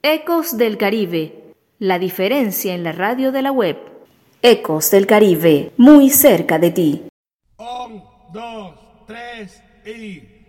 Ecos del Caribe, la diferencia en la radio de la web. Ecos del Caribe, muy cerca de ti. 1, 2, 3 y...